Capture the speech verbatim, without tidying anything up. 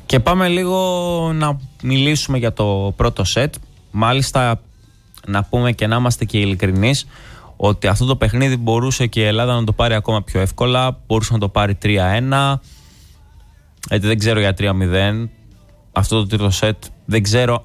Και πάμε λίγο να μιλήσουμε για το πρώτο σετ. Μάλιστα να πούμε και να είμαστε και ειλικρινείς ότι αυτό το παιχνίδι μπορούσε και η Ελλάδα να το πάρει ακόμα πιο εύκολα. Μπορούσε να το πάρει τρία ένα. Γιατί δεν ξέρω για τρία μηδέν. Αυτό το τρίτο σετ δεν ξέρω